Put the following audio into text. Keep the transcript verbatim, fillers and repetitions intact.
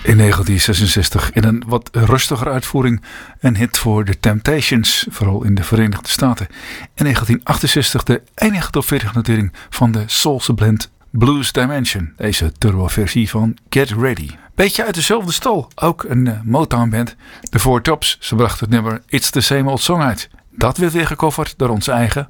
In negentien zesenzestig in een wat rustiger uitvoering een hit voor The Temptations, vooral in de Verenigde Staten. In negentien achtenzestig de enige top veertig notering van de Soulse blend Blues Dimension, deze turbo-versie van Get Ready. Beetje uit dezelfde stal, ook een uh, Motown-band. De Four Tops, ze brachten het nummer It's the Same Old Song uit. Dat werd weer gecoverd door onze eigen